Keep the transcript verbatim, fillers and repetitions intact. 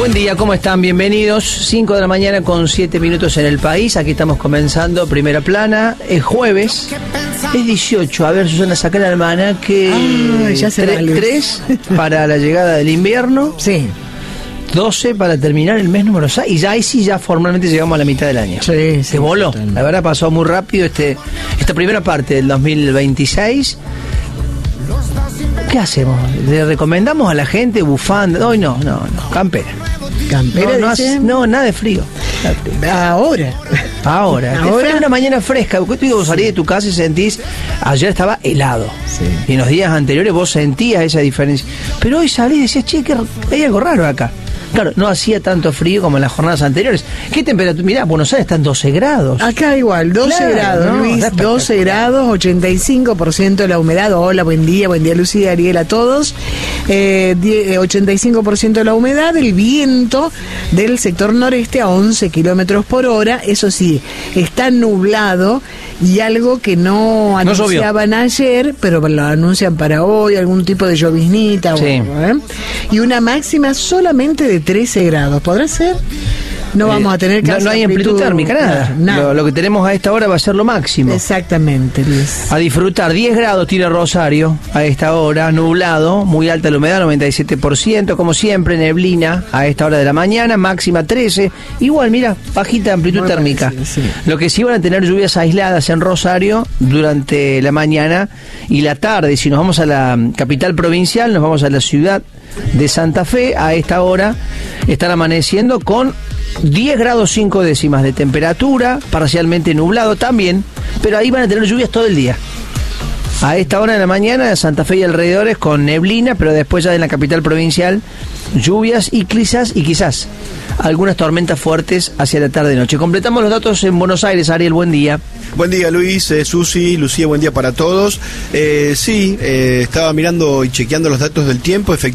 Buen día, ¿cómo están? Bienvenidos. cinco de la mañana con siete minutos en el país. Aquí estamos comenzando Primera Plana. Es jueves. Es dieciocho. A ver, Susana, saca la hermana que ah, ya se tre- tres para la llegada del invierno. Sí. doce para terminar el mes número seis. Y ya ahí sí, ya formalmente llegamos a la mitad del año. Sí, sí. Se voló. Totalmente. La verdad pasó muy rápido este esta primera parte del dos mil veintiséis. ¿Qué hacemos? ¿Le recomendamos a la gente bufanda? Hoy no, no, no. Campera. Campera, No, no, dice. hace- no, nada de frío. Nada de frío. Ahora. Ahora, Ahora. es una mañana fresca. Porque tú digo, vos salís de tu casa y sentís, ayer estaba helado. Sí. Y en los días anteriores vos sentías esa diferencia. Pero hoy salís y decías, che, que hay algo raro acá. Claro, no hacía tanto frío como en las jornadas anteriores. ¿Qué temperatura? Mirá, Buenos Aires está en doce grados. Acá igual, doce Claro, grados, no, Luis, está doce grados, ochenta y cinco por ciento de la humedad. Hola, buen día, buen día Lucía, Ariel, a todos. Eh, die- ochenta y cinco por ciento de la humedad, el viento del sector noreste a once kilómetros por hora. Eso sí, está nublado y algo que no No llovió. anunciaban ayer, pero lo anuncian para hoy, algún tipo de lloviznita. Sí. O algo, ¿eh? Y una máxima solamente de trece grados. ¿Podrá ser? No vamos a tener no, casi no hay amplitud térmica, nada. Claro, nada. Lo, lo que tenemos a esta hora va a ser lo máximo. Exactamente, Luis. A disfrutar, diez grados tiene Rosario a esta hora, nublado, muy alta la humedad, noventa y siete por ciento, como siempre, neblina a esta hora de la mañana, máxima trece, igual, mira, bajita amplitud Muy térmica. parecido, sí. Lo que sí van a tener lluvias aisladas en Rosario durante la mañana y la tarde. Si nos vamos a la capital provincial, nos vamos a la ciudad de Santa Fe, a esta hora están amaneciendo con diez grados cinco décimas de temperatura, parcialmente nublado también, pero ahí van a tener lluvias todo el día. A esta hora de la mañana, Santa Fe y alrededores con neblina, pero después ya en la capital provincial, lluvias y quizás, y quizás algunas tormentas fuertes hacia la tarde-noche. Completamos los datos en Buenos Aires. Ariel, buen día. Buen día, Luis, eh, Susi, Lucía, buen día para todos. Eh, sí, eh, estaba mirando y chequeando los datos del tiempo, efectivamente.